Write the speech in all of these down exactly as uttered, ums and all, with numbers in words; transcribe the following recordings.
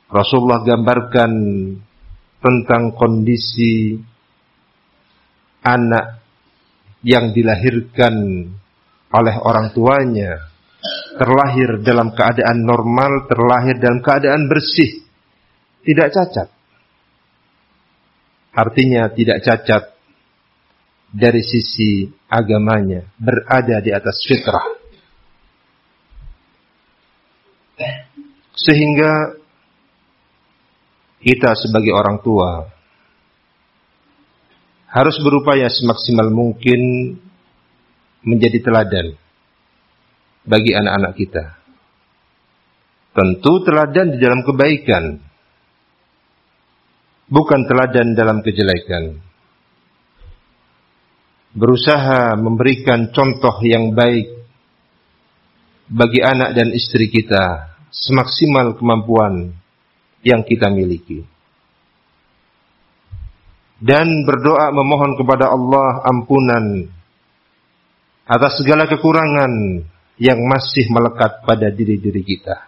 Rasulullah gambarkan tentang kondisi anak yang dilahirkan oleh orang tuanya, terlahir dalam keadaan normal, terlahir dalam keadaan bersih, tidak cacat. Artinya tidak cacat dari sisi agamanya, berada di atas fitrah. Sehingga kita sebagai orang tua harus berupaya semaksimal mungkin menjadi teladan bagi anak-anak kita. Tentu teladan di dalam kebaikan, bukan teladan dalam kejelekan. Berusaha memberikan contoh yang baik bagi anak dan istri kita semaksimal kemampuan yang kita miliki. Dan berdoa memohon kepada Allah ampunan atas segala kekurangan yang masih melekat pada diri-diri kita.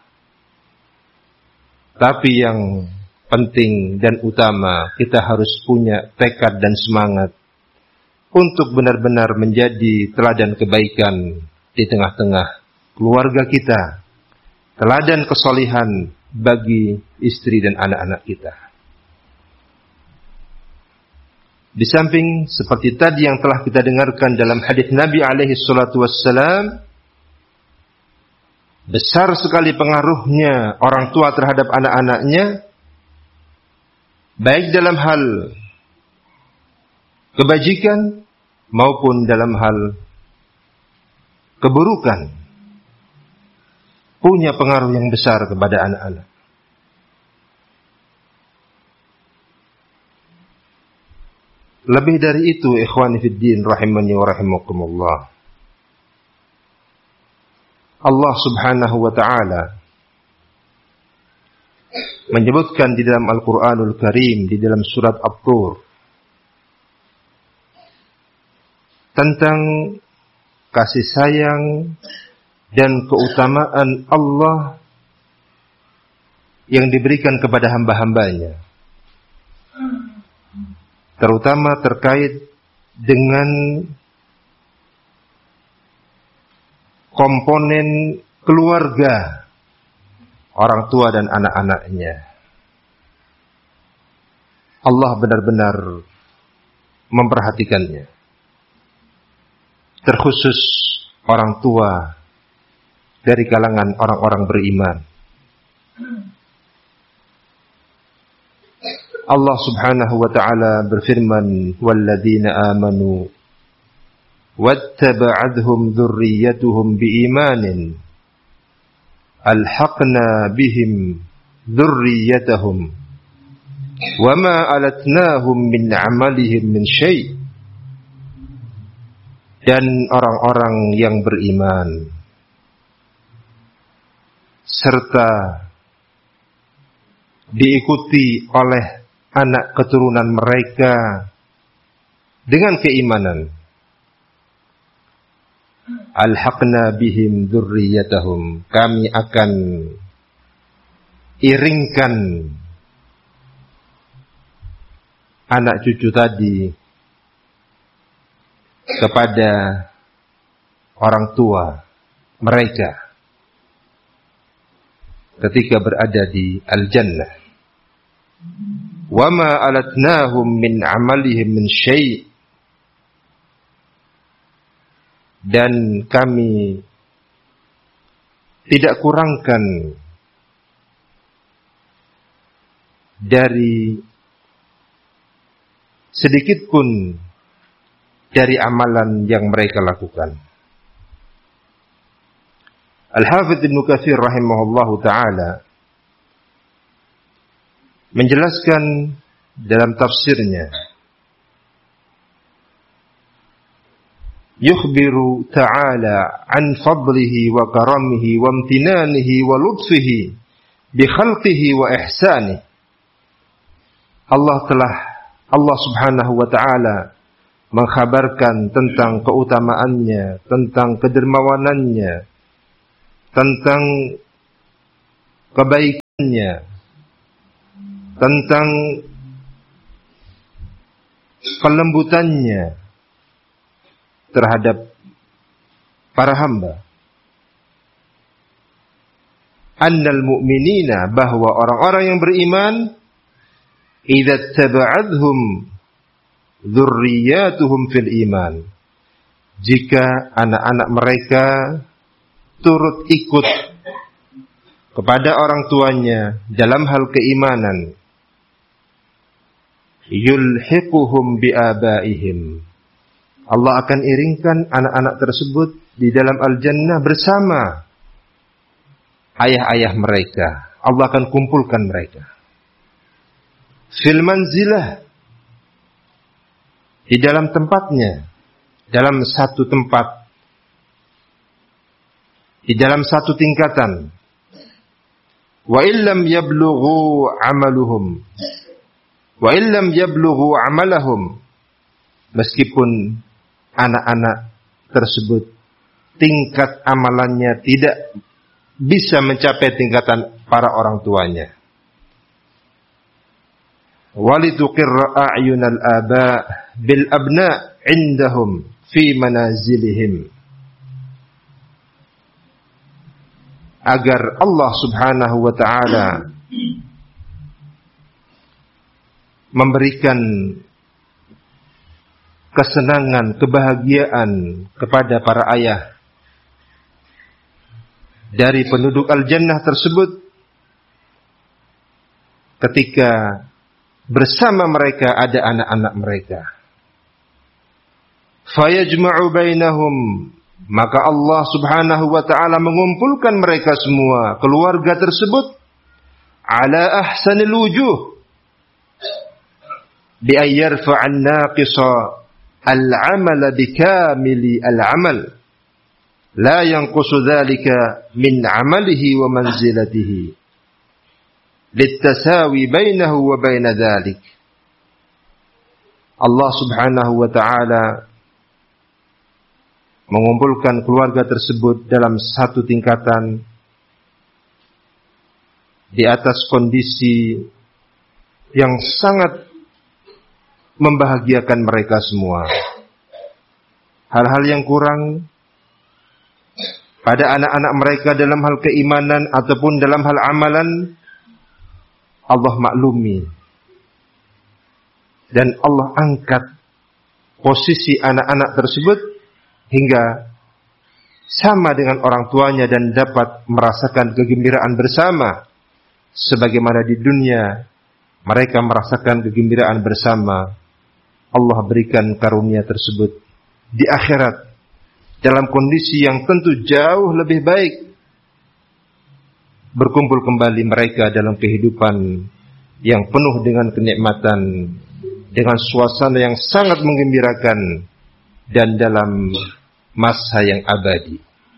Tapi yang penting dan utama, kita harus punya tekad dan semangat untuk benar-benar menjadi teladan kebaikan di tengah-tengah keluarga kita, teladan kesolihan bagi istri dan anak-anak kita. Di samping seperti tadi yang telah kita dengarkan dalam hadis Nabi alaihi salatu wassalam, besar sekali pengaruhnya orang tua terhadap anak-anaknya, baik dalam hal kebajikan maupun dalam hal keburukan, punya pengaruh yang besar kepada anak-anak. Lebih dari itu, ikhwani fiddin rahimani wa rahimakumullah, Allah subhanahu wa ta'ala menyebutkan di dalam Al-Quranul Karim, di dalam surat At-Tur, tentang kasih sayang dan keutamaan Allah yang diberikan kepada hamba-hambanya, terutama terkait dengan komponen keluarga, orang tua dan anak-anaknya. Allah benar-benar memperhatikannya, terkhusus orang tua dari kalangan orang-orang beriman. Allah subhanahu wa ta'ala berfirman, walladzina amanu wattaba'adhum dzurriyyatuhum biimanin alhaqna bihim dzurriyyatahum wama alatnahum min amalihim min syai'. Dan orang-orang yang beriman serta diikuti oleh anak keturunan mereka dengan keimanan, alhaqna bihim dzurriyyatahum, kami akan iringkan anak cucu tadi kepada orang tua mereka ketika berada di al-jannah. Wama alatnahum min amalihim min syai', dan kami tidak kurangkan dari sedikit pun dari amalan yang mereka lakukan. Al-Hafidz Ibnu Katsir rahimahullahu ta'ala menjelaskan dalam tafsirnya, yukhbiru ta'ala an fadlihi wa karamihi wa imtinanihi wa lutfihi bi khalqihi wa ihsanihi. Allah telah Allah subhanahu wa ta'ala mengkhabarkan tentang keutamaannya, tentang kedermawanannya, tentang kebaikannya, tentang kelembutannya terhadap para hamba. Annal mu'minina, bahwa orang-orang yang beriman, idza taba'adhum dzurriyyatuhum fil iman, jika anak-anak mereka turut ikut kepada orang tuanya dalam hal keimanan, yulhiquhum biabaihim, Allah akan iringkan anak-anak tersebut di dalam al-jannah bersama ayah-ayah mereka. Allah akan kumpulkan mereka fil manzilah, di dalam tempatnya, dalam satu tempat, di dalam satu tingkatan. Wa illam yablughu amaluhum, wa illam yablughu amalahum, meskipun anak-anak tersebut tingkat amalannya tidak bisa mencapai tingkatan para orang tuanya. Walituqirra a'yunal aba' bil abna' indahum fi manazilihim, agar Allah Subhanahu wa ta'ala memberikan kesenangan, kebahagiaan kepada para ayah dari penduduk al-jannah tersebut ketika bersama mereka ada anak-anak mereka. Fayajma'u bainahum, maka Allah Subhanahu wa ta'ala mengumpulkan mereka semua, keluarga tersebut, ala ahsanil wujuh, bi ayyarfa'an naqisa al-amala bikamili al-amal, la yanqusu dhalika min amalihi wa manzilatihi, littasawi bainahu wa baina dhalik. Allah Subhanahu wa ta'ala mengumpulkan keluarga tersebut dalam satu tingkatan di atas kondisi yang sangat membahagiakan mereka semua. Hal-hal yang kurang pada anak-anak mereka dalam hal keimanan ataupun dalam hal amalan, Allah maklumi, dan Allah angkat posisi anak-anak tersebut hingga sama dengan orang tuanya dan dapat merasakan kegembiraan bersama sebagaimana di dunia mereka merasakan kegembiraan bersama. Allah berikan karunia tersebut di akhirat dalam kondisi yang tentu jauh lebih baik. Berkumpul kembali mereka dalam kehidupan yang penuh dengan kenikmatan, dengan suasana yang sangat menggembirakan, dan dalam masa yang abadi.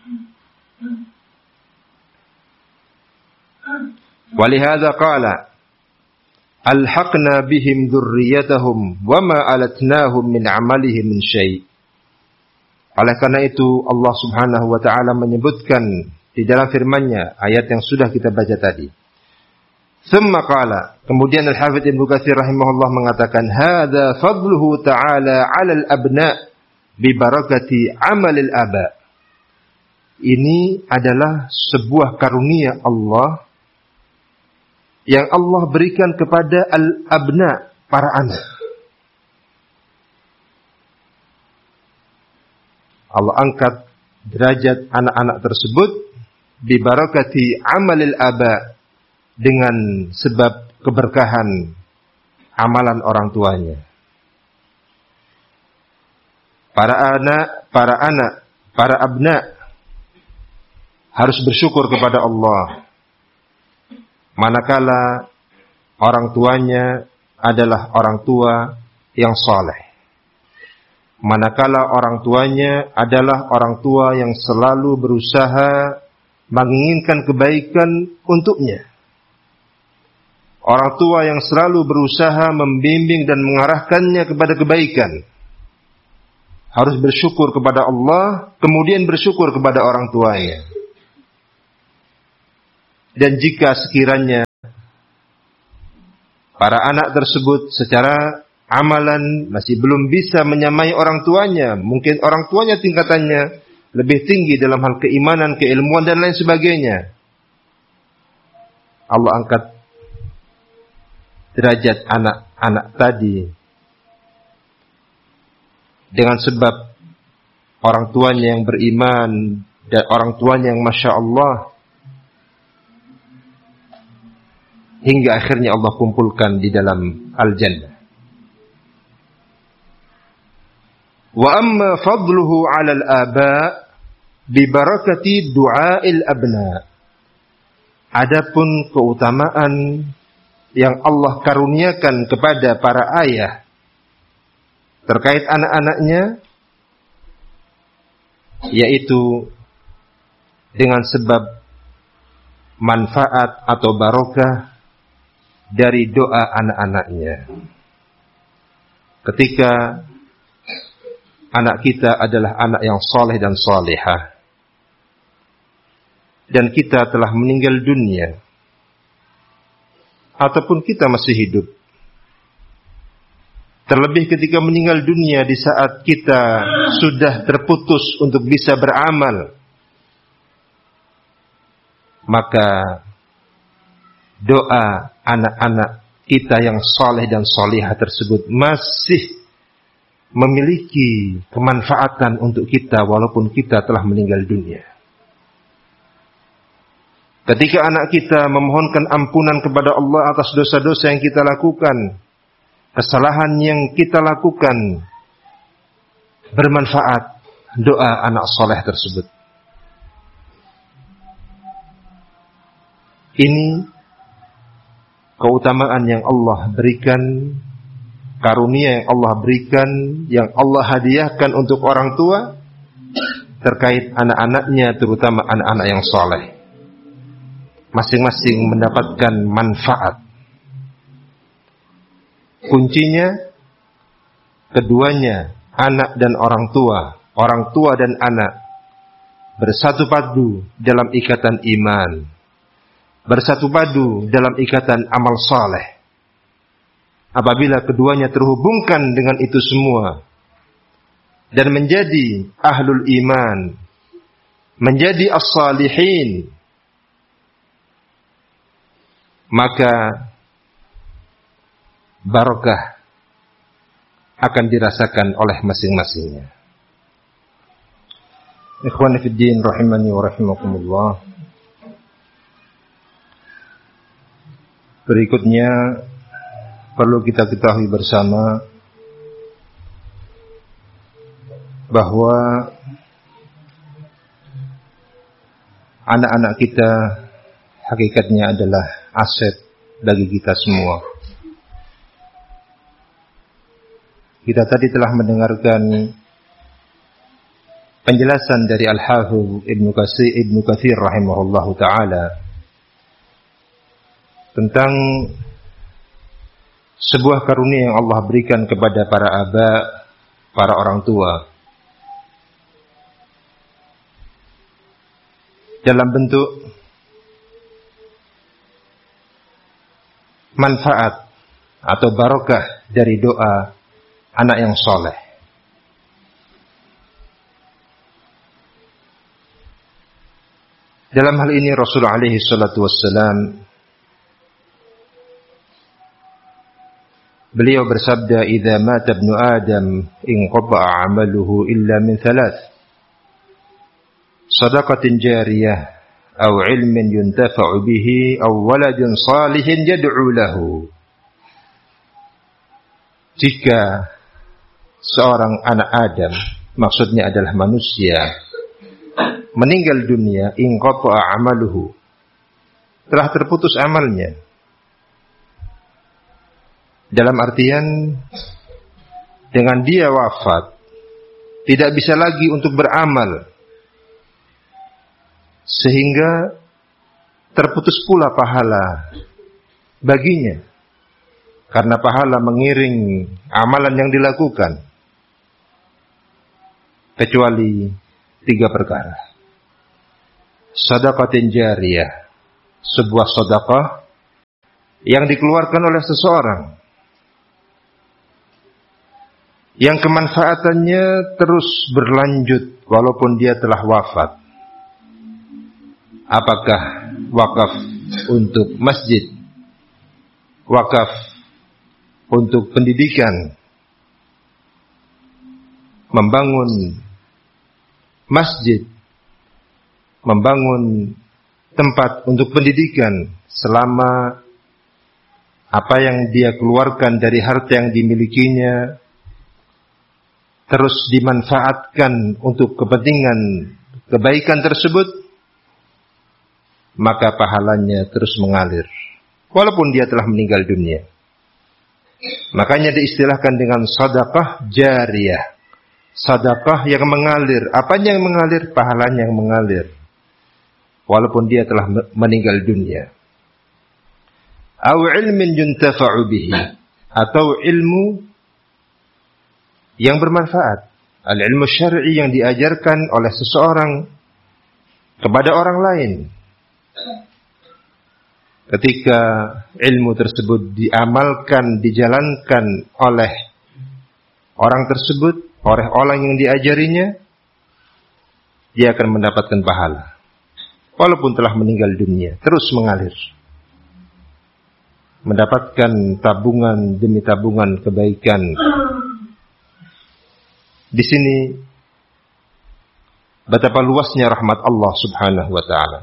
Walihada qala alhaqna bihim dzurriyyatahum wama alatnahum min amalihim min syai'. Oleh karena itu Allah Subhanahu wa ta'ala menyebutkan di dalam firman-Nya, ayat yang sudah kita baca tadi. Tsumma qala, kemudian Al-Hafidz Ibnu Katsir rahimahullah mengatakan, hadza fadluhu ta'ala 'alal abna' bi barakati 'amalil aba. Ini adalah sebuah karunia Allah yang Allah berikan kepada al-abna, para anak. Allah angkat derajat anak-anak tersebut bi barakati amalil aba, dengan sebab keberkahan amalan orang tuanya. Para anak, para anak, para abna harus bersyukur kepada Allah manakala orang tuanya adalah orang tua yang saleh. Manakala orang tuanya adalah orang tua yang selalu berusaha menginginkan kebaikan untuknya. Orang tua yang selalu berusaha membimbing dan mengarahkannya kepada kebaikan. Harus bersyukur kepada Allah, kemudian bersyukur kepada orang tuanya. Dan jika sekiranya para anak tersebut secara amalan masih belum bisa menyamai orang tuanya. Mungkin orang tuanya tingkatannya lebih tinggi dalam hal keimanan, keilmuan dan lain sebagainya. Allah angkat derajat anak-anak tadi dengan sebab orang tuanya yang beriman dan orang tuanya yang Masya Allah, hingga akhirnya Allah kumpulkan di dalam Al-Jannah. Wa amma fadluhu 'ala al-aba' bi barakati du'a'il abna. Adapun keutamaan yang Allah karuniakan kepada para ayah terkait anak-anaknya, yaitu dengan sebab manfaat atau barokah dari doa anak-anaknya. Ketika anak kita adalah anak yang soleh dan solehah, dan kita telah meninggal dunia, ataupun kita masih hidup, terlebih ketika meninggal dunia di saat kita sudah terputus untuk bisa beramal, maka doa anak-anak kita yang soleh dan solehah tersebut masih memiliki kemanfaatan untuk kita walaupun kita telah meninggal dunia. Ketika anak kita memohonkan ampunan kepada Allah atas dosa-dosa yang kita lakukan, kesalahan yang kita lakukan, bermanfaat doa anak soleh tersebut. Ini keutamaan yang Allah berikan, karunia yang Allah berikan, yang Allah hadiahkan untuk orang tua terkait anak-anaknya, terutama anak-anak yang soleh. Masing-masing mendapatkan manfaat. Kuncinya keduanya, anak dan orang tua, orang tua dan anak bersatu padu dalam ikatan iman, bersatu padu dalam ikatan amal saleh. Apabila keduanya terhubungkan dengan itu semua dan menjadi ahlul iman, menjadi as-salihin, maka barakah akan dirasakan oleh masing-masingnya. Ikhwani fid din rahimani wa rahimakumullah. Berikutnya perlu kita ketahui bersama bahwa anak-anak kita hakikatnya adalah aset bagi kita semua. Kita tadi telah mendengarkan penjelasan dari Al-Hafidz Ibnu Katsir Ibnu Katsir rahimahullahu taala tentang sebuah karunia yang Allah berikan kepada para aba, para orang tua, dalam bentuk manfaat atau barokah dari doa anak yang soleh. Dalam hal ini Rasulullah alaihi salatu wassalam, beliau bersabda, "Idza mata ibnu Adam inqata'a 'amaluhu illa min thalath. Shadaqatin jariyah aw 'ilmin yuntafa'u bihi aw waladin salihin yad'u lahu." Jika seorang anak Adam, maksudnya adalah manusia, meninggal dunia, inqata'a 'amaluhu, telah terputus amalnya. Dalam artian, dengan dia wafat, tidak bisa lagi untuk beramal, sehingga terputus pula pahala baginya, karena pahala mengiring amalan yang dilakukan, kecuali tiga perkara. Shadaqatin jariyah, sebuah sedekah yang dikeluarkan oleh seseorang, yang kemanfaatannya terus berlanjut walaupun dia telah wafat. Apakah wakaf untuk masjid, wakaf untuk pendidikan, membangun masjid, membangun tempat untuk pendidikan, selama apa yang dia keluarkan dari harta yang dimilikinya terus dimanfaatkan untuk kepentingan kebaikan tersebut, maka pahalanya terus mengalir walaupun dia telah meninggal dunia. Makanya diistilahkan dengan sedekah jariyah, sedekah yang mengalir. Apanya yang mengalir? Pahalanya yang mengalir walaupun dia telah meninggal dunia. Aw ilmin yuntafa'u bihi, atau ilmu yang bermanfaat, al-ilmu syar'i yang diajarkan oleh seseorang kepada orang lain. Ketika ilmu tersebut diamalkan, dijalankan oleh orang tersebut, oleh orang yang diajarinya, dia akan mendapatkan pahala walaupun telah meninggal dunia, terus mengalir, mendapatkan tabungan demi tabungan kebaikan. Di sini betapa luasnya rahmat Allah Subhanahu wa taala.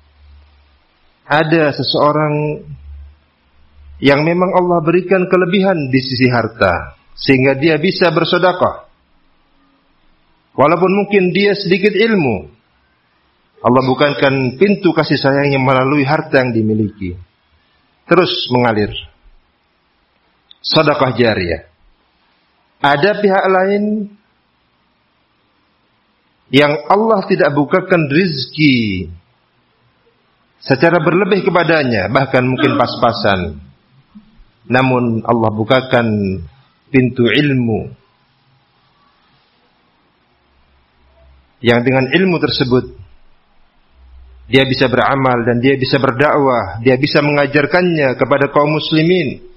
Ada seseorang yang memang Allah berikan kelebihan di sisi harta sehingga dia bisa bersedekah. Walaupun mungkin dia sedikit ilmu, Allah bukakan pintu kasih sayangnya melalui harta yang dimiliki, terus mengalir. Sedekah jariyah. Ada pihak lain yang Allah tidak bukakan rizki secara berlebih kepadanya, bahkan mungkin pas-pasan, namun Allah bukakan pintu ilmu, yang dengan ilmu tersebut dia bisa beramal dan dia bisa berdakwah, dia bisa mengajarkannya kepada kaum muslimin.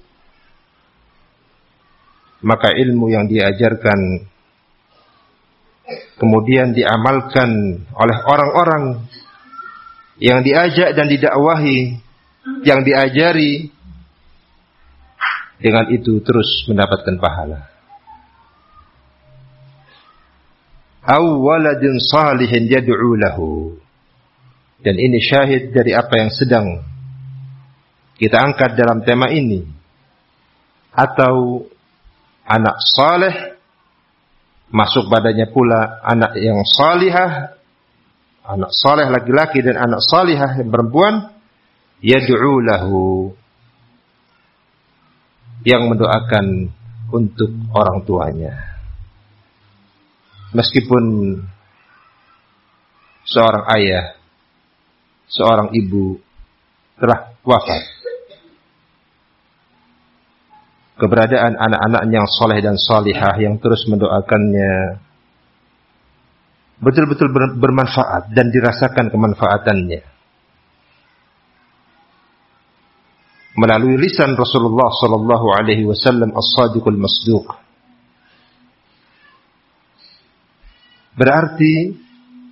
Maka ilmu yang diajarkan kemudian diamalkan oleh orang-orang yang diajak dan didakwahi, yang diajari, dengan itu terus mendapatkan pahala. Aw waladin salihin yad'u lahu. Dan ini syahid dari apa yang sedang kita angkat dalam tema ini. Atau anak saleh, masuk padanya pula anak yang salihah, anak saleh laki-laki dan anak salihah yang perempuan, yad'u lahu, yang mendoakan untuk orang tuanya. Meskipun seorang ayah, seorang ibu telah wafat, keberadaan anak-anaknya yang soleh dan salihah yang terus mendoakannya betul-betul bermanfaat dan dirasakan kemanfaatannya melalui lisan Rasulullah sallallahu alaihi wasallam as-sadiqul masduq. Berarti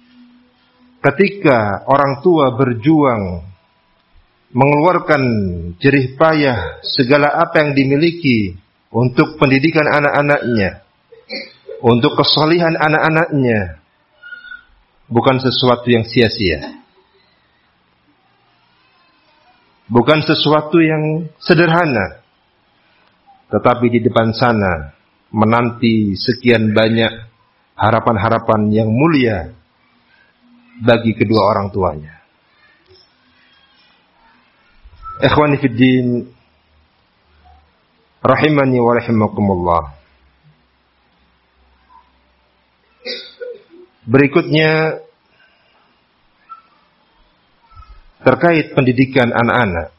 ketika orang tua berjuang mengeluarkan jerih payah segala apa yang dimiliki untuk pendidikan anak-anaknya, untuk kesalihan anak-anaknya, bukan sesuatu yang sia-sia, bukan sesuatu yang sederhana, tetapi di depan sana menanti sekian banyak harapan-harapan yang mulia bagi kedua orang tuanya. Ikhwani fid din, rahimani wa rahimakumullah. Berikutnya terkait pendidikan anak-anak.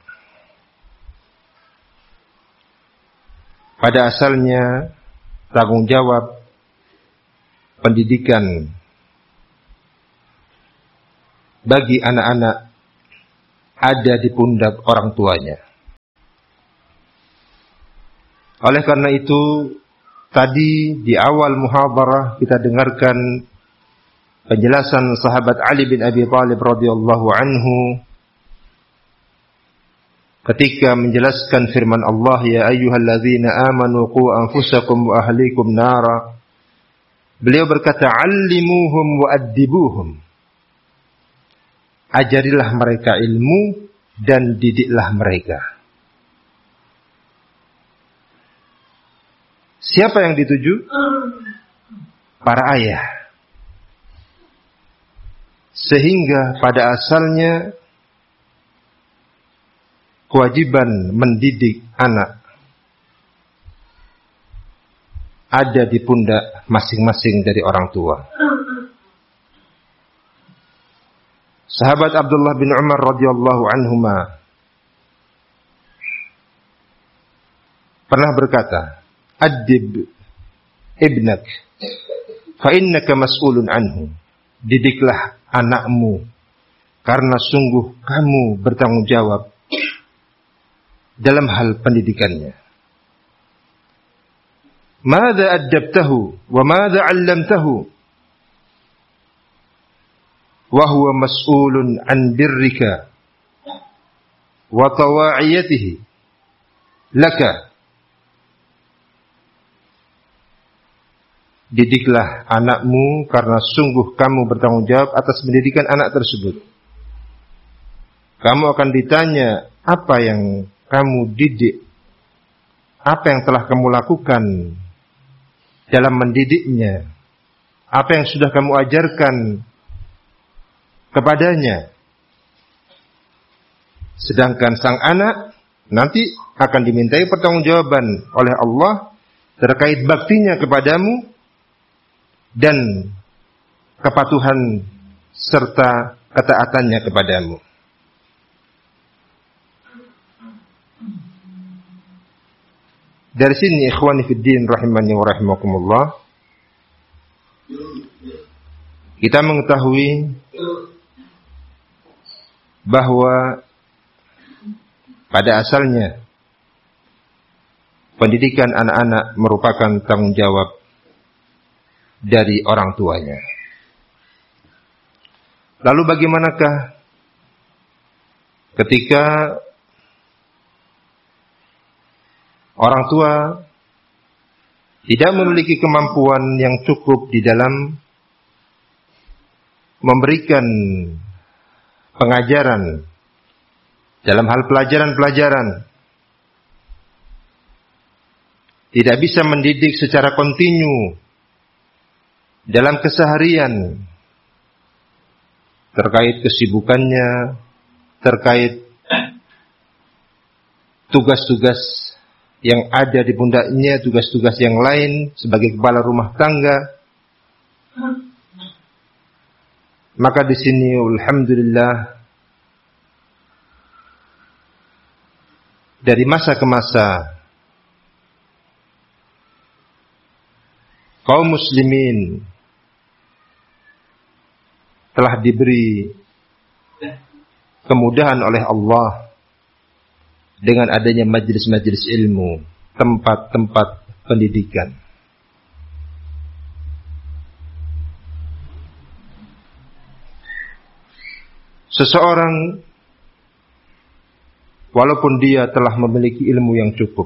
Pada asalnya tanggung jawab pendidikan bagi anak-anak ada di pundak orang tuanya. Oleh karena itu, tadi di awal muhadharah kita dengarkan penjelasan sahabat Ali bin Abi Thalib radhiyallahu anhu ketika menjelaskan firman Allah, ya ayyuhalladzina amanu qu anfusakum wa ahlikum nara. Beliau berkata, allimuhum wa addibuhum. Ajarilah mereka ilmu dan didiklah mereka. Siapa yang dituju? Para ayah. Sehingga pada asalnya kewajiban mendidik anak ada di pundak masing-masing dari orang tua. Sahabat Abdullah bin Umar radhiyallahu anhuma pernah berkata, "Addib ibnak fa innaka mas'ulun anhu." Didiklah anakmu karena sungguh kamu bertanggung jawab dalam hal pendidikannya. Madza addabtahu wa madza 'allamtahu? Wa huwa mas'ulun an birrika wa tawa'iyatihi laka. Didiklah anakmu karena sungguh kamu bertanggung jawab atas pendidikan anak tersebut. Kamu akan ditanya apa yang kamu didik, apa yang telah kamu lakukan dalam mendidiknya, apa yang sudah kamu ajarkan kepadanya. Sedangkan sang anak nanti akan dimintai pertanggungjawaban oleh Allah terkait baktinya kepadamu dan kepatuhan serta ketaatannya kepadamu. Dari sini ikhwani fid din rahimani wa rahimakumullah, kita mengetahui bahwa pada asalnya pendidikan anak-anak merupakan tanggung jawab dari orang tuanya. Lalu bagaimanakah ketika orang tua tidak memiliki kemampuan yang cukup di dalam memberikan pengajaran dalam hal pelajaran-pelajaran, tidak bisa mendidik secara kontinu dalam keseharian terkait kesibukannya, terkait tugas-tugas yang ada di pundaknya, tugas-tugas yang lain sebagai kepala rumah tangga. Maka di sini alhamdulillah dari masa ke masa kaum muslimin telah diberi kemudahan oleh Allah dengan adanya majelis-majelis ilmu, tempat-tempat pendidikan. Seseorang walaupun dia telah memiliki ilmu yang cukup,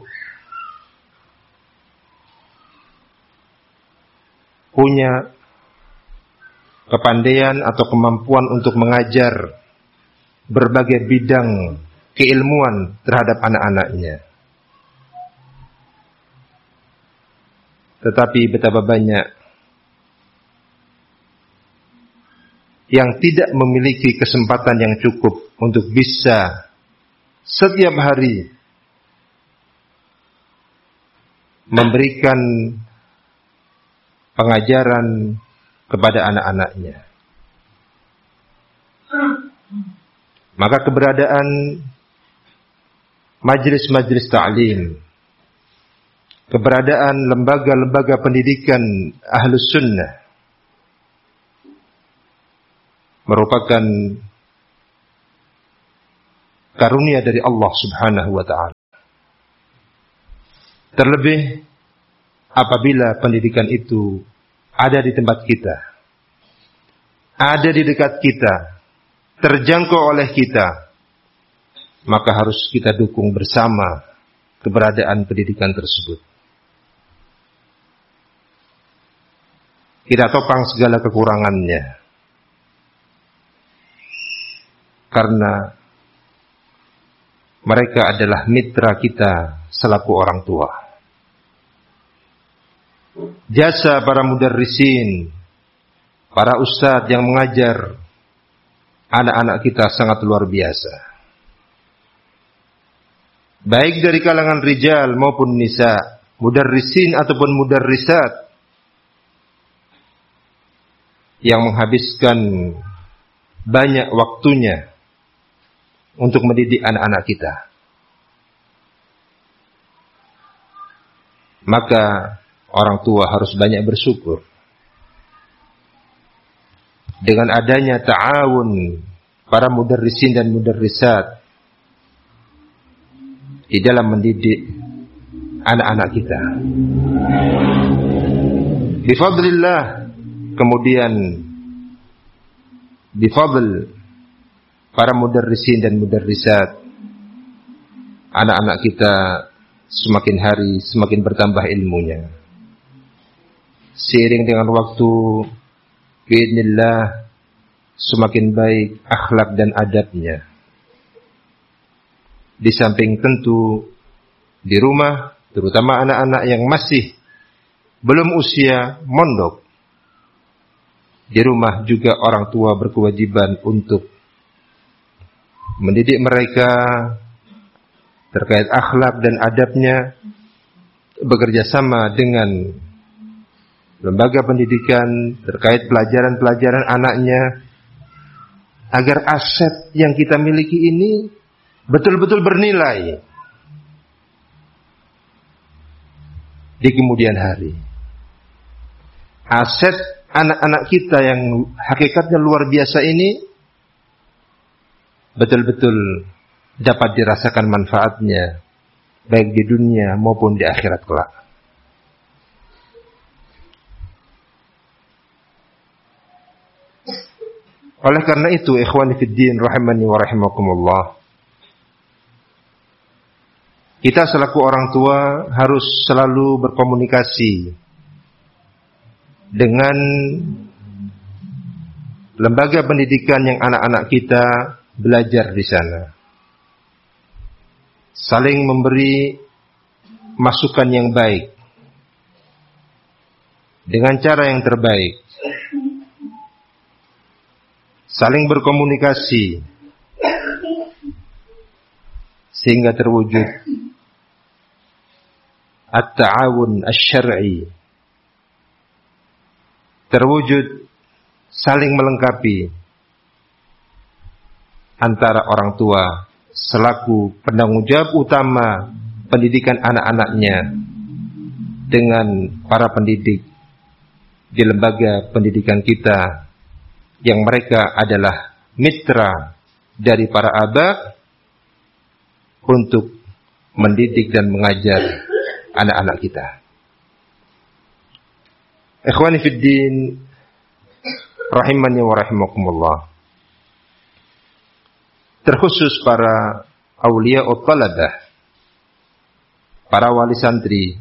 punya kepandaian atau kemampuan untuk mengajar berbagai bidang keilmuan terhadap anak-anaknya, tetapi betapa banyak yang tidak memiliki kesempatan yang cukup untuk bisa setiap hari memberikan pengajaran kepada anak-anaknya. Maka keberadaan majelis-majelis ta'lim, keberadaan lembaga-lembaga pendidikan Ahlus Sunnah merupakan karunia dari Allah Subhanahu wa ta'ala. Terlebih apabila pendidikan itu ada di tempat kita, ada di dekat kita, terjangkau oleh kita, maka harus kita dukung bersama keberadaan pendidikan tersebut. Kita topang segala kekurangannya, karena mereka adalah mitra kita selaku orang tua. Jasa para mudarrisin, para ustadz yang mengajar anak-anak kita sangat luar biasa. Baik dari kalangan rijal maupun nisa, mudarrisin ataupun mudarrisat yang menghabiskan banyak waktunya untuk mendidik anak-anak kita. Maka orang tua harus banyak bersyukur dengan adanya ta'awun para mudarrisin dan mudarrisat di dalam mendidik anak-anak kita. Bifadlillah, kemudian bifadl para mudarrisin dan mudarrisat, anak-anak kita semakin hari semakin bertambah ilmunya. Seiring dengan waktu, biidznillah, semakin baik akhlak dan adabnya. Di samping tentu di rumah, terutama anak-anak yang masih belum usia mondok, di rumah juga orang tua berkewajiban untuk mendidik mereka terkait akhlak dan adabnya, bekerja sama dengan lembaga pendidikan terkait pelajaran-pelajaran anaknya, agar aset yang kita miliki ini betul-betul bernilai di kemudian hari. Aset anak-anak kita yang hakikatnya luar biasa ini betul-betul dapat dirasakan manfaatnya baik di dunia maupun di akhirat kelak. Oleh karena itu, ikhwani fiddin rahimani wa rahimakumullah, kita selaku orang tua harus selalu berkomunikasi dengan lembaga pendidikan yang anak-anak kita belajar di sana. Saling memberi masukan yang baik dengan cara yang terbaik. Saling berkomunikasi sehingga terwujud at-ta'awun asy-syar'i, terwujud saling melengkapi antara orang tua selaku penanggung jawab utama pendidikan anak-anaknya dengan para pendidik di lembaga pendidikan kita, yang mereka adalah mitra dari para aba untuk mendidik dan mengajar anak-anak kita. Ikhwani fiddin rahimani wa rahimakumullah, terkhusus para awliya ut-talabah, para wali santri,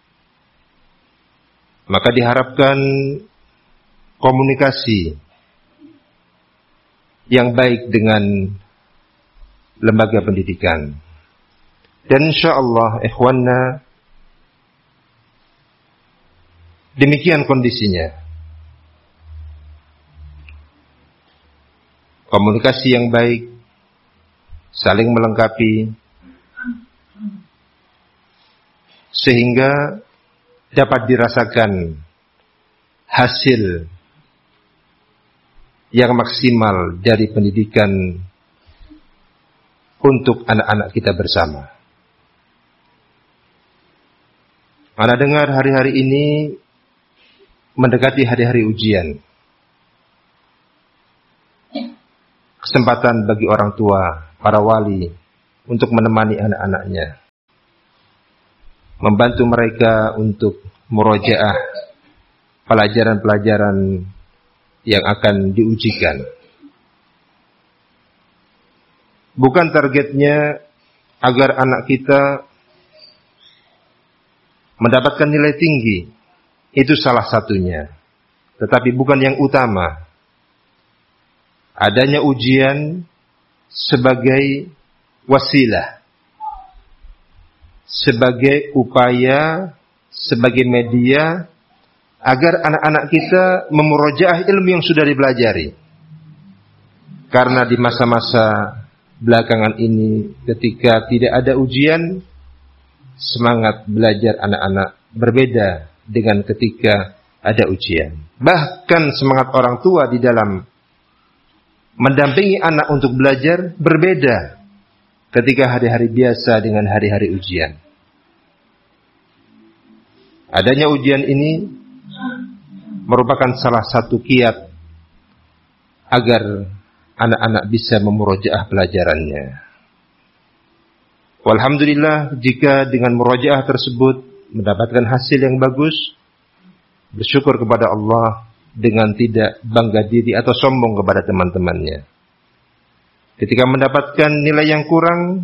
maka diharapkan komunikasi yang baik dengan lembaga pendidikan. Dan insyaallah ikhwanna, demikian kondisinya. Komunikasi yang baik, saling melengkapi, sehingga dapat dirasakan hasil yang maksimal dari pendidikan untuk anak-anak kita bersama. Anda dengar hari-hari ini mendekati hari-hari ujian. Kesempatan bagi orang tua, para wali, untuk menemani anak-anaknya. membantu mereka untuk murojaah pelajaran-pelajaran yang akan diujikan. Bukan targetnya agar anak kita mendapatkan nilai tinggi, itu salah satunya. Tetapi bukan yang utama. Adanya ujian sebagai wasilah, sebagai upaya, sebagai media agar anak-anak kita memurojaah ilmu yang sudah dipelajari. Karena di masa-masa belakangan ini ketika tidak ada ujian, semangat belajar anak-anak berbeda dengan ketika ada ujian. Bahkan semangat orang tua di dalam mendampingi anak untuk belajar berbeda ketika hari-hari biasa dengan hari-hari ujian. Adanya ujian ini merupakan salah satu kiat agar anak-anak bisa memurojaah pelajarannya. Walhamdulillah, jika dengan murojaah tersebut mendapatkan hasil yang bagus, bersyukur kepada Allah dengan tidak bangga diri atau sombong kepada teman-temannya. Ketika mendapatkan nilai yang kurang,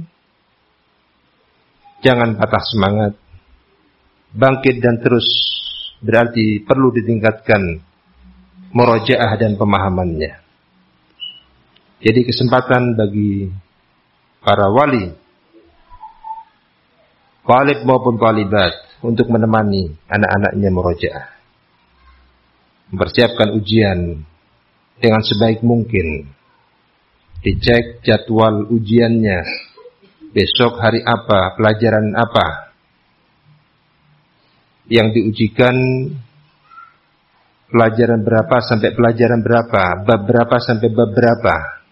jangan patah semangat, bangkit dan terus, berarti perlu ditingkatkan murojaah dan pemahamannya. Jadi kesempatan bagi para wali, talib maupun talibat untuk menemani anak-anaknya murojaah, mempersiapkan ujian dengan sebaik mungkin, dicek jadwal ujiannya, besok hari apa, pelajaran apa yang diujikan, pelajaran berapa sampai pelajaran berapa, bab berapa sampai bab berapa,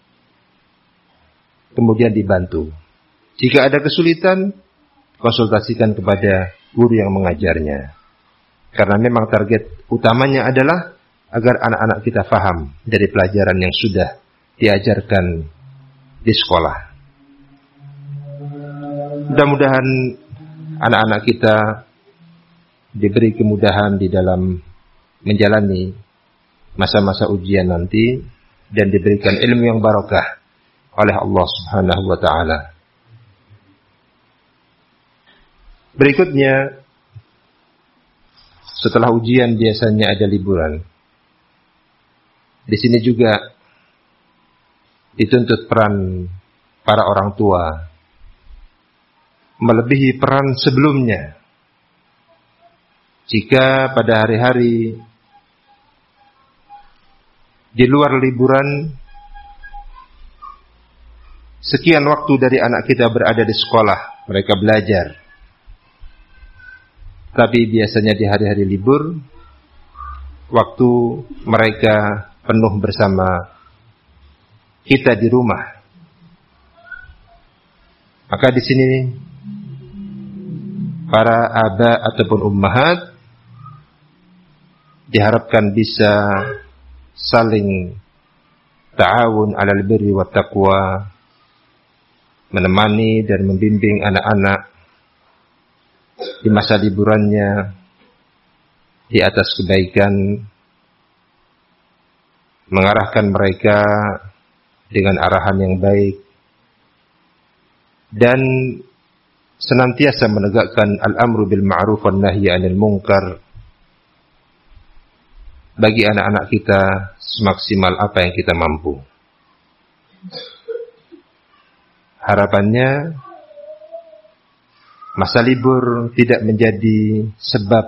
kemudian dibantu. Jika ada kesulitan, konsultasikan kepada guru yang mengajarnya. Karena memang target utamanya adalah agar anak-anak kita faham dari pelajaran yang sudah diajarkan di sekolah. Mudah-mudahan anak-anak kita diberi kemudahan di dalam menjalani masa-masa ujian nanti dan diberikan ilmu yang barakah oleh Allah Subhanahu wa taala. Berikutnya, setelah ujian biasanya ada liburan. Di sini juga dituntut peran para orang tua melebihi peran sebelumnya. Jika pada hari-hari di luar liburan, sekian waktu dari anak kita berada di sekolah, mereka belajar. Tapi biasanya di hari-hari libur, waktu mereka penuh bersama kita di rumah. Maka di sini para aba ataupun ummahat diharapkan bisa saling ta'awun 'alal birri wat taqwa, menemani dan membimbing anak-anak di masa liburannya di atas kebaikan, mengarahkan mereka dengan arahan yang baik, dan senantiasa menegakkan al-amru bil ma'ruf wan nahyi 'anil munkar bagi anak-anak kita semaksimal apa yang kita mampu. Harapannya masa libur tidak menjadi sebab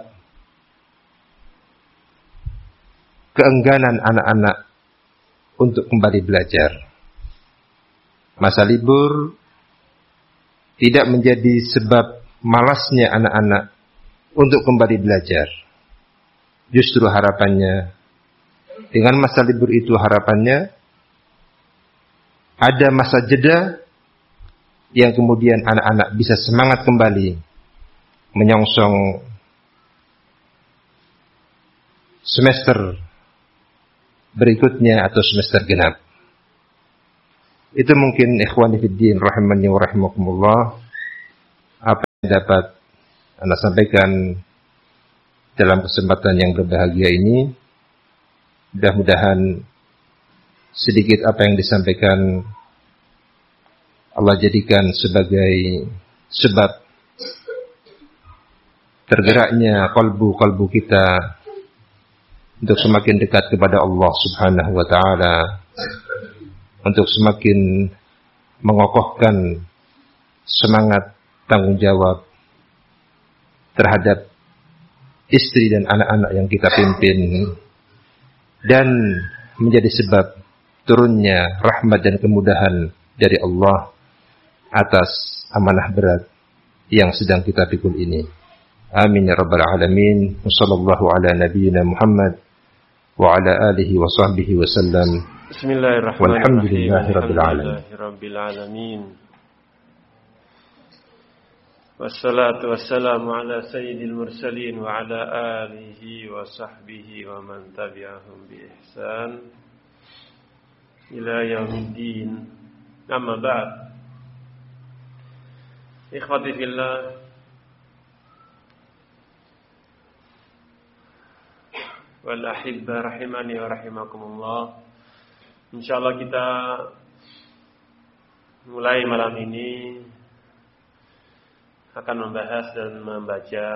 keengganan anak-anak untuk kembali belajar. Masa libur tidak menjadi sebab malasnya anak-anak untuk kembali belajar. Justru harapannya, dengan masa libur itu harapannya ada masa jeda yang kemudian anak-anak bisa semangat kembali menyongsong semester berikutnya atau semester genap. Itu mungkin ikhwani fiddin rahimani wa rahimakumullah apa yang dapat Anda sampaikan dalam kesempatan yang berbahagia ini, mudah-mudahan sedikit apa yang disampaikan Allah jadikan sebagai sebab tergeraknya kalbu-kalbu kita untuk semakin dekat kepada Allah Subhanahu wa taala, untuk semakin mengokohkan semangat tanggung jawab terhadap istri dan anak-anak yang kita pimpin, dan menjadi sebab turunnya rahmat dan kemudahan dari Allah atas amanah berat yang sedang kita pikul ini. Amin ya rabbal alamin. Wassallallahu ala nabiyyina Muhammad wa ala alihi wa sahbihi wa sallam. Bismillahirrahmanirrahim. Walhamdulillahi rabbil alamin. Rabbil alamin. Wassalatu wassalamu ala sayyidil mursalin wa ala alihi wa sahbihi wa man tabi'ahum bi ihsan ila yaumiddin. Amma ba'd. Ikhwati fillah, wal ahibba rahimani wa rahimakumullah. Insyaallah kita mulai malam ini akan membahas dan membaca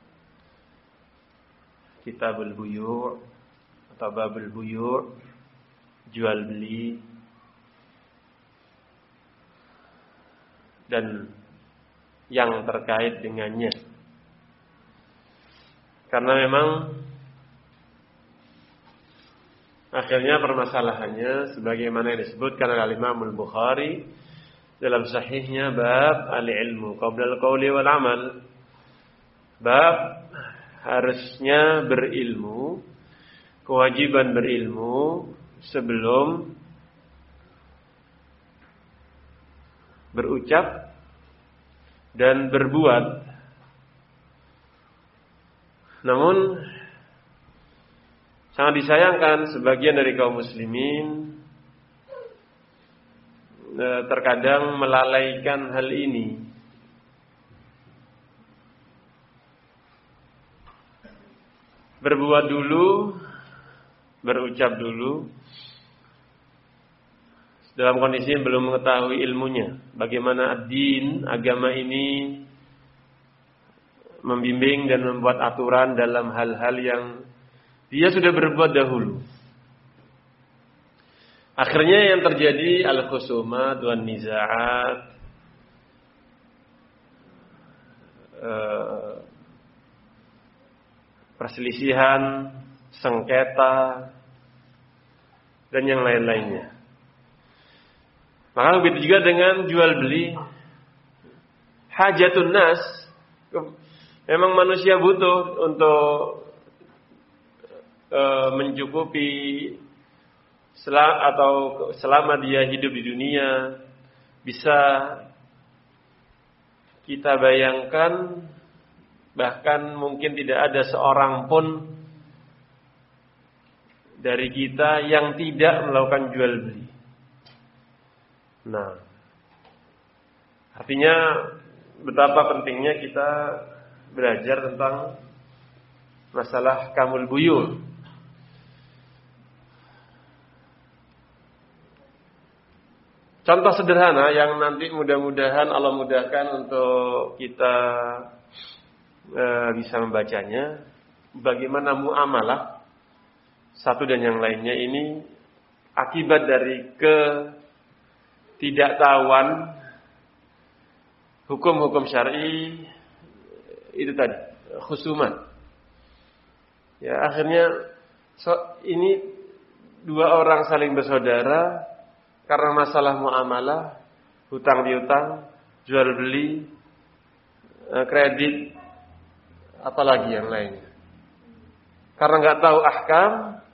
Kitabul Buyu' atau Babul Buyu', jual beli, dan yang terkait dengannya. Karena memang akhirnya permasalahannya sebagaimana yang disebutkan oleh Imam Al-Bukhari dalam sahihnya, bab al-ilmu qabla al-qawli wal amal. Bab harusnya berilmu, kewajiban berilmu sebelum berucap dan berbuat. Namun sangat disayangkan sebagian dari kaum muslimin terkadang melalaikan hal ini. Berbuat dulu, berucap dulu, dalam kondisi belum mengetahui ilmunya. Bagaimana ad-din, agama ini membimbing dan membuat aturan dalam hal-hal yang dia sudah berbuat dahulu. Akhirnya yang terjadi al-khusumat wan niza'at, uh, perselisihan, sengketa, dan yang lain-lainnya. Maka begitu juga dengan jual beli. Hajatun nas, memang manusia butuh untuk uh, mencukupi Sel- atau selama dia hidup di dunia. Bisa kita bayangkan, bahkan mungkin tidak ada seorang pun dari kita yang tidak melakukan jual beli. Nah, artinya betapa pentingnya kita belajar tentang masalah kamul buyur. Contoh sederhana yang nanti mudah-mudahan Allah mudahkan untuk kita e, bisa membacanya. Bagaimana muamalah satu dan yang lainnya ini akibat dari ketidaktahuan hukum-hukum syar'i itu tadi, khusumat. Ya, akhirnya so, ini dua orang saling bersaudara karena masalah muamalah, hutang piutang, jual beli, kredit, apalagi yang lainnya. Karena nggak tahu ahkam,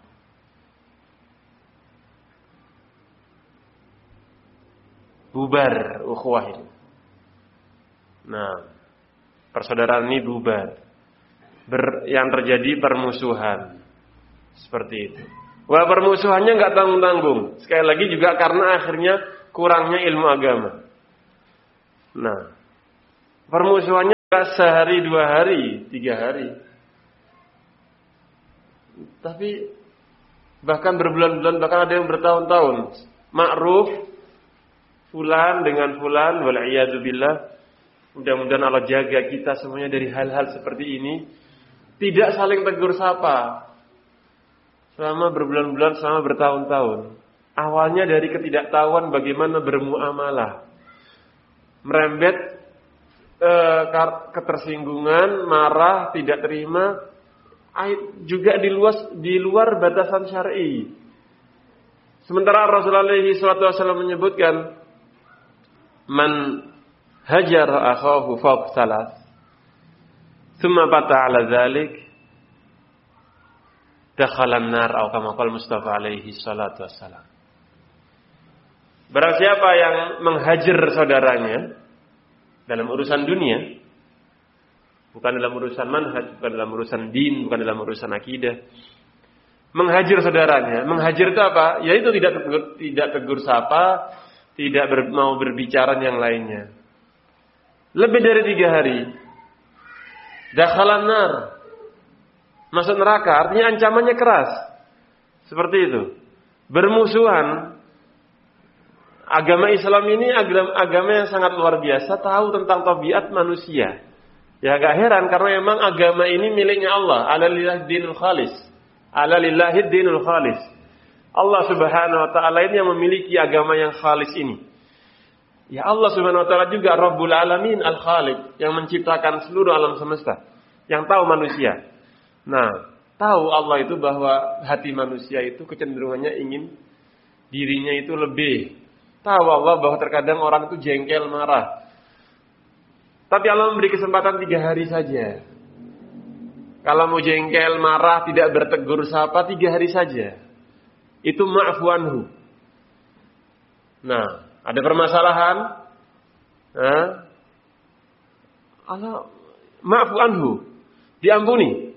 bubar ukhuwah ini. Nah, persaudaraan ini bubar. Ber, yang terjadi permusuhan. Seperti itu. Wah, permusuhannya nggak tanggung-tanggung. Sekali lagi juga karena akhirnya kurangnya ilmu agama. Nah, permusuhannya sehari, dua hari, tiga hari. Tapi bahkan berbulan-bulan, bahkan ada yang bertahun-tahun. Ma'ruf fulan dengan fulan, wal'iyadu billah. Mudah-mudahan Allah jaga kita semuanya dari hal-hal seperti ini. Tidak saling tegur sapa selama berbulan-bulan, selama bertahun-tahun. Awalnya dari ketidaktahuan bagaimana bermuamalah, merembet e, ketersinggungan, marah, tidak terima, juga di luar, di luar batasan syar'i. Sementara Rasulullah shallallahu alaihi wasallam menyebutkan, man hajar akhahu fawq salas, thumma bata ala dzalik, dakhala an-nar, atau kama qala Mustafa alaihi salatu wassalam. Barang siapa yang menghajar saudaranya dalam urusan dunia, bukan dalam urusan manhaj, bukan dalam urusan din, bukan dalam urusan akidah, menghajar saudaranya. Menghajar itu apa? Yaitu tidak tegur, tidak tegur sapa, tidak ber, mau berbicara yang lainnya. Lebih dari tiga hari, dakhalan nar, masuk neraka. Artinya ancamannya keras. Seperti itu. Bermusuhan. Agama Islam ini agama, agama yang sangat luar biasa, tahu tentang tabiat manusia. Ya gak heran karena memang agama ini miliknya Allah. Ala lillahi dinul khalis. Ala lillahi dinul khalis. Allah Subhanahu wa taala ini yang memiliki agama yang khalis ini. Ya Allah Subhanahu wa taala juga Rabbul Alamin Al-Khaliq, yang menciptakan seluruh alam semesta, yang tahu manusia. Nah, tahu Allah itu bahwa hati manusia itu kecenderungannya ingin dirinya itu lebih. Tahu Allah bahwa terkadang orang itu jengkel, marah. Tapi Allah memberi kesempatan tiga hari saja. Kalau mau jengkel, marah, tidak bertegur sapa, tiga hari saja. Itu ma'fu anhu. Nah, ada permasalahan. Nah, Allah ma'fu anhu. Diampuni.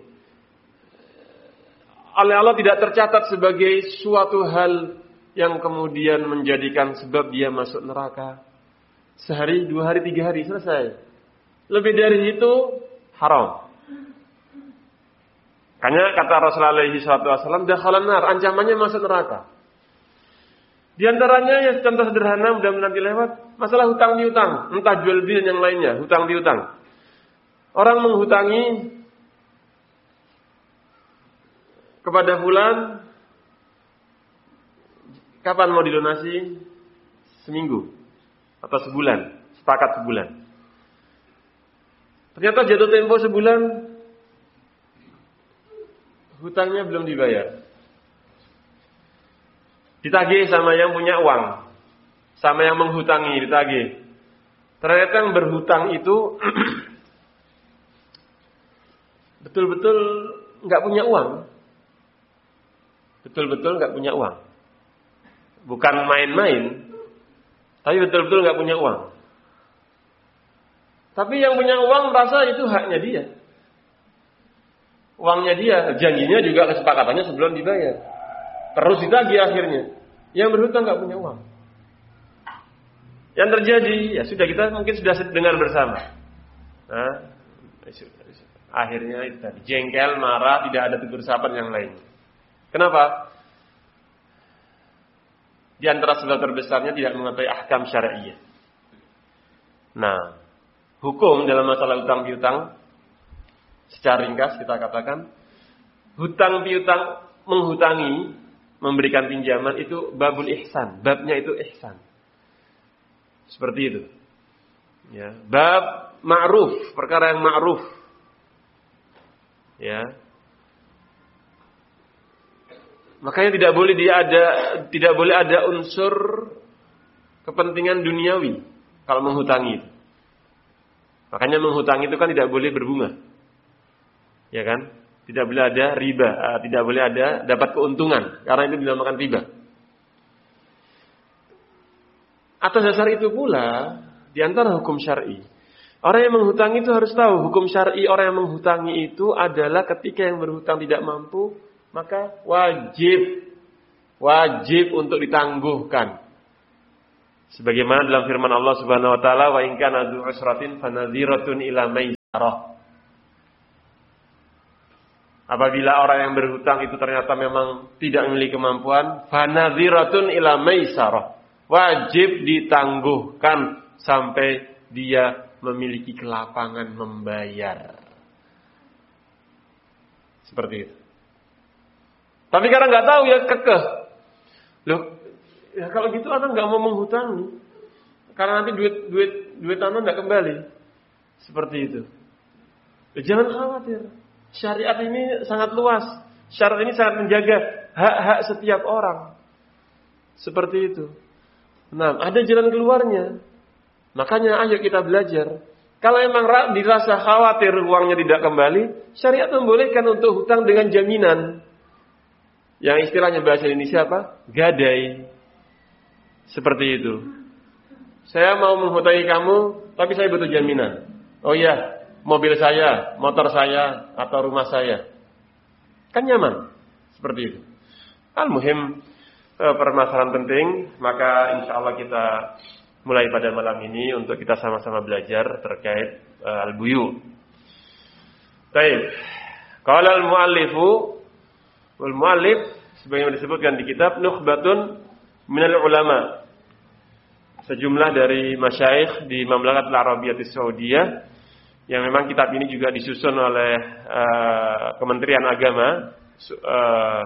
Oleh Allah tidak tercatat sebagai suatu hal yang kemudian menjadikan sebab dia masuk neraka. Sehari, dua hari, tiga hari, selesai. Lebih dari itu, haram. Karena kata Rasulullah shallallahu alaihi wasallam, dakhalan nar, ancamannya masuk neraka. Di antaranya yang contoh sederhana, mudah-mudahan nanti lewat, masalah hutang piutang, entah jual beli dan yang lainnya, hutang piutang. Orang menghutangi kepada fulan, kapan mau dilunasi? Seminggu atau sebulan, sepakat sebulan. Ternyata jatuh tempo sebulan, hutangnya belum dibayar. Ditagih sama yang punya uang, sama yang menghutangi ditagih. Ternyata yang berhutang itu betul-betul nggak punya uang, betul-betul nggak punya uang. Bukan main-main, tapi betul-betul nggak punya uang. Tapi yang punya uang merasa itu haknya dia, uangnya dia, janjinya juga kesepakatannya sebelum dibayar. Terus ditagih akhirnya. Yang berhutang nggak punya uang. Yang terjadi, ya sudah, kita mungkin sudah dengar bersama. Nah, akhirnya itu tadi, jengkel, marah, tidak ada tegur sapa yang lainnya. Kenapa? Di antara sebab terbesarnya tidak mengetahui ahkam syar'iyyah. Nah, hukum dalam masalah hutang piutang secara ringkas kita katakan, hutang piutang, menghutangi, memberikan pinjaman itu babul ihsan, babnya itu ihsan. Seperti itu. Ya, bab ma'ruf, perkara yang ma'ruf. Ya. Makanya tidak boleh dia ada, tidak boleh ada unsur kepentingan duniawi kalau menghutangi itu. Makanya menghutangi itu kan tidak boleh berbunga, ya kan? Tidak boleh ada riba, tidak boleh ada dapat keuntungan, karena itu dinamakan riba. Atas dasar itu pula, di antara hukum syar'i, orang yang menghutangi itu harus tahu hukum syar'i orang yang menghutangi itu adalah ketika yang berhutang tidak mampu, maka wajib wajib untuk ditangguhkan. Sebagaimana dalam firman Allah Subhanahu wa taala, wa in kana dzu usratin fanadhiratun ila maisarah. Apabila orang yang berhutang itu ternyata memang tidak memiliki kemampuan, fanadhiratun ila maisarah. Wajib ditangguhkan sampai dia memiliki kelapangan membayar. Seperti itu. Tapi karena nggak tahu ya kekeh. Loh, ya kalau gitu anak nggak mau menghutangi. Karena nanti duit duit duit anak nggak kembali. Seperti itu. Ya, jangan khawatir. Syariat ini sangat luas. Syariat ini sangat menjaga hak-hak setiap orang. Seperti itu. Nah, ada jalan keluarnya. Makanya ayo kita belajar. Kalau emang dirasa khawatir uangnya tidak kembali, syariat membolehkan untuk hutang dengan jaminan. Yang istilahnya bahasa Indonesia apa? Gadai. Seperti itu. Saya mau menghutangi kamu, tapi saya butuh jaminan. Oh iya, mobil saya, motor saya, atau rumah saya. Kan nyaman. Seperti itu. Al-muhim, permasalahan penting. Maka insya Allah kita mulai pada malam ini untuk kita sama-sama belajar terkait uh, al-buyu. Baik. Qala al-muallifu wal muallif sebagaimana disebutkan di kitab Nukhbatun minal ulama. Sejumlah dari masyayikh di Mamlakatul Arabiyyah Saudiyah yang memang kitab ini juga disusun oleh uh, Kementerian Agama uh,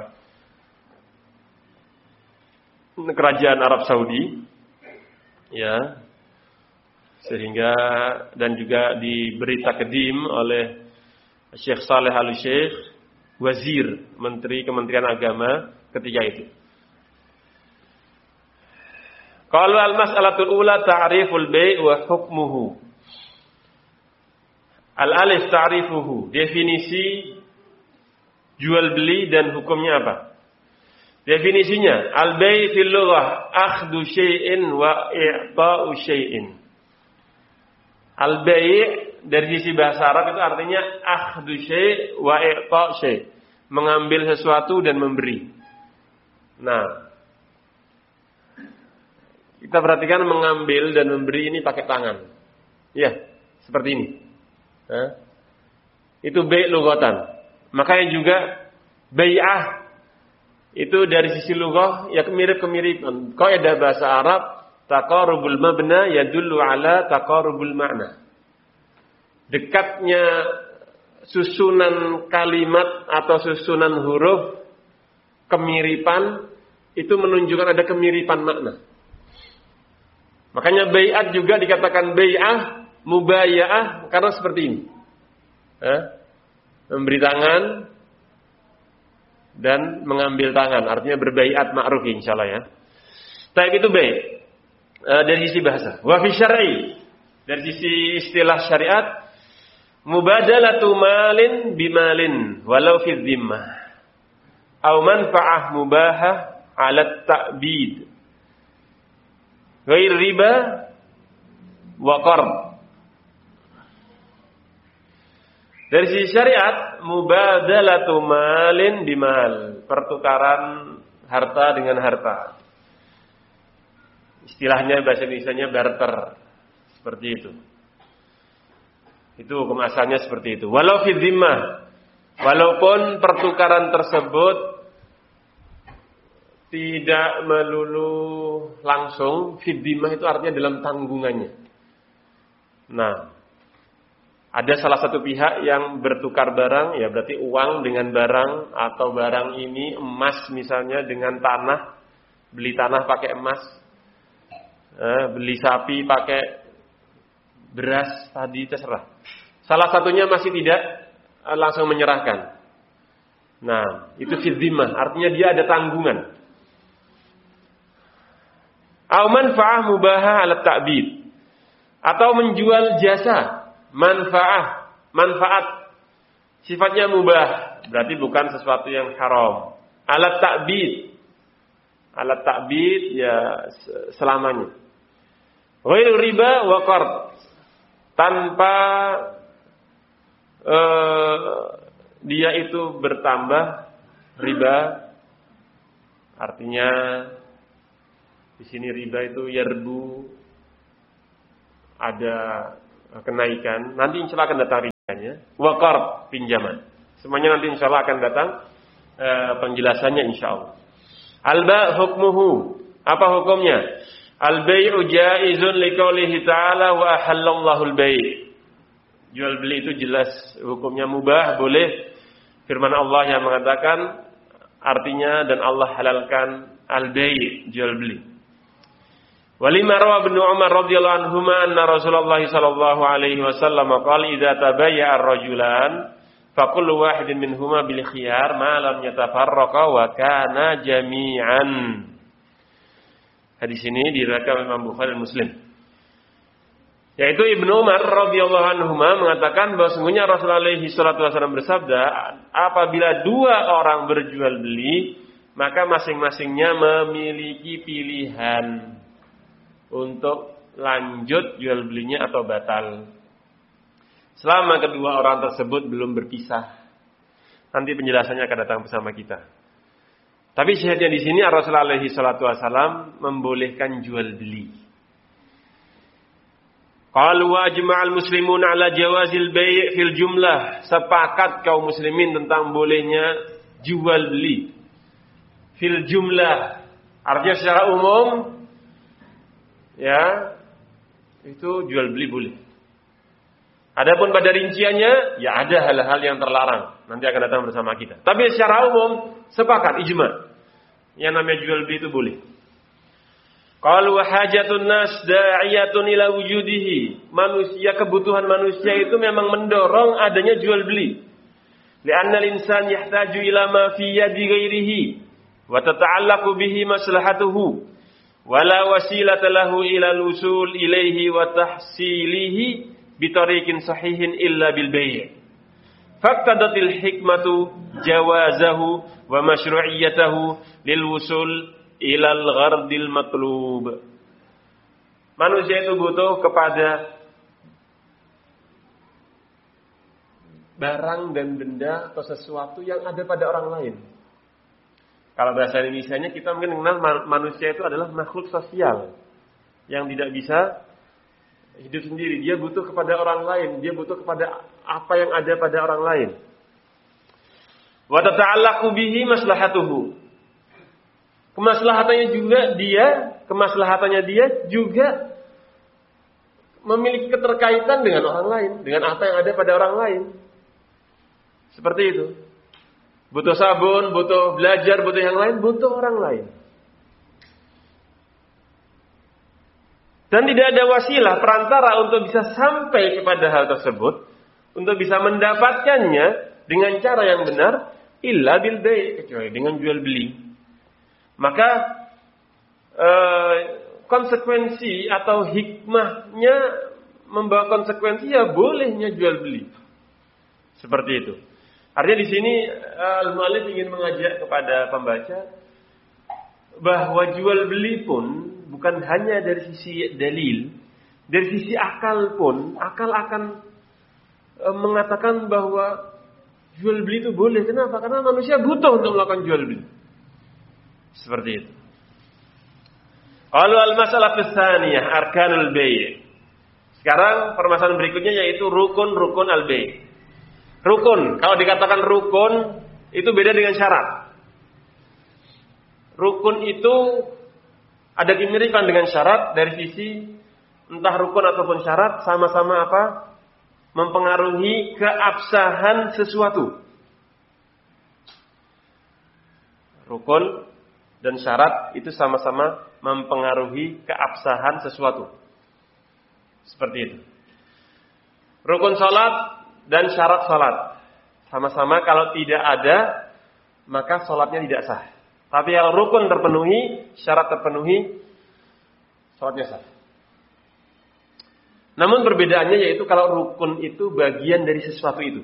Kerajaan Arab Saudi, ya, sehingga dan juga diberi takdim oleh Syekh Saleh Al-Syekh, Wazir Menteri Kementerian Agama ketika itu. Kalau al-mas'alatul ula ta'riful bai' wa hukmuhu. Al-alif ta'rifuhu, definisi jual beli dan hukumnya apa? Definisinya, al-bai' fil lughah akhdhu syai'in wa i'ta'u syai'in. Al-bai' dari sisi bahasa Arab itu artinya akhdhu syai' wa i'ta'u syai', mengambil sesuatu dan memberi. Nah, kita perhatikan mengambil dan memberi ini pakai tangan. Ya, seperti ini. Nah, itu bai' lughatan. Makanya juga bai'ah itu dari sisi lughah ya mirip-kemiripan. Kaidah bahasa Arab, taqarubul mabna yadullu ala taqarubul ma'na. Dekatnya susunan kalimat atau susunan huruf, kemiripan itu menunjukkan ada kemiripan makna. Makanya bai'at juga dikatakan bai'ah, mubaya'ah karena seperti ini. Eh? Memberi tangan dan mengambil tangan, artinya berbaiat ma'ruf insyaallah ya. Tapi itu baik e, dari sisi bahasa. Wa fi syar'i, dari sisi istilah syariat, mubadalatu malin bimalin walau fi dhimmah aw manfa'ah mubahah 'ala at-ta'bid ghair riba wa qard. Dari sisi syariat, mubadalatu malin bimal, pertukaran harta dengan harta. Istilahnya bahasa Indonesianya barter. Seperti itu. Itu hukum asalnya seperti itu. Walau fi dhimmah, walaupun pertukaran tersebut tidak melulu langsung, fi dhimmah itu artinya dalam tanggungannya. Nah, ada salah satu pihak yang bertukar barang, ya berarti uang dengan barang, atau barang ini emas misalnya dengan tanah, beli tanah pakai emas, eh, beli sapi pakai beras tadi, terserah. Salah satunya masih tidak eh, langsung menyerahkan. Nah, itu fi dhimmah, artinya dia ada tanggungan. Au manfa'ah mubahah 'ala ta'bid, atau menjual jasa manfaat, manfaat sifatnya mubah, berarti bukan sesuatu yang haram. Alat ta'bid, alat ta'bid ya selamanya. Ghair riba wa qard, tanpa uh, dia itu bertambah riba, artinya di sini riba itu yarbu, ada kenaikan, nanti insya Allah akan datang ringannya. Wa qard, pinjaman. Semuanya nanti insya Allah akan datang e, penjelasannya insya Allah. Al-ba' hukmuhu. Apa hukumnya? Al-bay'u jaizun liqaulihi ta'ala wa ahallallahu al-bay'. Jual beli itu jelas hukumnya mubah, boleh. Firman Allah yang mengatakan artinya dan Allah halalkan al-bay', jual beli. Walima rawa Ibnu Umar radhiyallahu anhuma anna Rasulullah sallallahu alaihi wasallam qala idza tabayya'a ar-rajulan faqul wahidin minhuma bil khiyar ma lam yatafarraqa wa kana jami'an. Hadis ini diriwayatkan Imam Bukhari dan Muslim. Yaitu Ibnu Umar radhiyallahu anhuma mengatakan bahwa sungguhnya Rasulullah alaihi salatu wasallam bersabda, apabila dua orang berjual beli, maka masing-masingnya memiliki pilihan untuk lanjut jual belinya atau batal. Selama kedua orang tersebut belum berpisah. Nanti penjelasannya akan datang bersama kita. Tapi syahidnya di sini Rasulullah alaihi salatu wasallam membolehkan jual beli. Qalu wa ajma'al muslimun ala jawazil bai' fil jumlah. Sepakat kaum muslimin tentang bolehnya jual beli. Fil jumlah. Artinya secara umum ya itu jual beli boleh. Adapun pada rinciannya ya ada hal-hal yang terlarang. Nanti akan datang bersama kita. Tapi secara umum sepakat ijma. Yang namanya jual beli itu boleh. Qalu hajatun nas da'iyatun ila wujudihi. Manusia, kebutuhan manusia itu memang mendorong adanya jual beli. Li'anna al-insan yahtaju ila ma fi yadi ghairihi wa tata'allaqu bihi maslahatuhu wa la wasilata lahu ila al-usul ilaihi wa tahsilihi bi tariqin sahihin illa bil bai'. Faqtadatil hikmatu jawazahu wa masyru'iyyatahu lil wusul ilal ghardil matlub. Manusia itu butuh kepada barang dan benda atau sesuatu yang ada pada orang lain. Kalau bahasa Indonesianya kita mungkin mengenal manusia itu adalah makhluk sosial yang tidak bisa hidup sendiri. Dia butuh kepada orang lain, dia butuh kepada apa yang ada pada orang lain. Wa tata'allaqu bihi maslahatuhu. Kemaslahatannya juga dia, kemaslahatannya dia juga memiliki keterkaitan dengan orang lain, dengan apa yang ada pada orang lain. Seperti itu. Butuh sabun, butuh belajar, butuh yang lain, butuh orang lain. Dan tidak ada wasilah perantara untuk bisa sampai kepada hal tersebut, untuk bisa mendapatkannya dengan cara yang benar, illa bil bai', kecuali dengan jual beli. Maka eh, konsekuensi atau hikmahnya membawa konsekuensi ya bolehnya jual beli. Seperti itu. Artinya di sini eh, al-mu'allif ingin mengajak kepada pembaca bahwa jual beli pun bukan hanya dari sisi dalil, dari sisi akal pun, akal akan eh, mengatakan bahwa jual beli itu boleh. Kenapa? Karena manusia butuh untuk melakukan jual beli. Seperti itu. Qalu al-masalah tsaniyah arkanul bai'. Sekarang permasalahan berikutnya yaitu rukun-rukun al-bai'. Rukun, kalau dikatakan rukun itu beda dengan syarat. Rukun itu ada kemiripan dengan syarat dari sisi entah rukun ataupun syarat sama-sama apa? Mempengaruhi keabsahan sesuatu. Rukun dan syarat itu sama-sama mempengaruhi keabsahan sesuatu. Seperti itu. Rukun salat dan syarat salat. Sama-sama kalau tidak ada, maka salatnya tidak sah. Tapi kalau rukun terpenuhi, syarat terpenuhi, salatnya sah. Namun perbedaannya yaitu kalau rukun itu bagian dari sesuatu itu.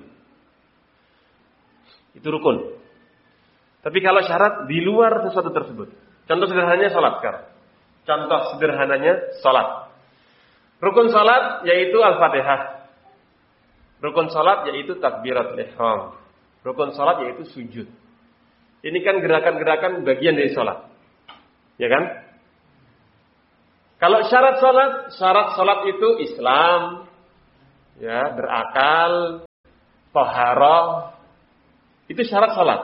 Itu rukun. Tapi kalau syarat di luar sesuatu tersebut. Contoh sederhananya salat sekarang. Contoh sederhananya salat. Rukun salat yaitu Al-Fatihah. Rukun salat yaitu takbiratul ihram. Rukun salat yaitu sujud. Ini kan gerakan-gerakan bagian dari salat. Ya kan? Kalau syarat salat, syarat salat itu Islam, ya, berakal, taharah, itu syarat salat.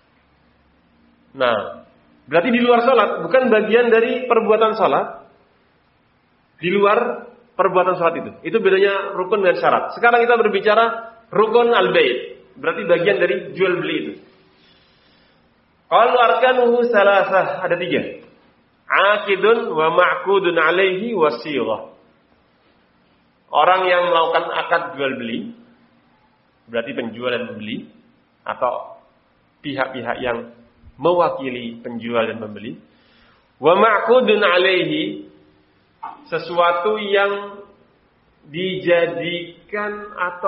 Nah, berarti di luar salat, bukan bagian dari perbuatan salat. Di luar perbuatan salat itu. Itu bedanya rukun dengan syarat. Sekarang kita berbicara rukun al-bait. Berarti bagian dari jual beli itu. Qalu arkanuhu salasah, ada tiga. Aqidun wa ma'qudun alaihi wa sighah. Orang yang melakukan akad jual beli, berarti penjual dan pembeli, atau pihak-pihak yang mewakili penjual dan pembeli. Wa ma'qudun alaihi, sesuatu yang dijadikan atau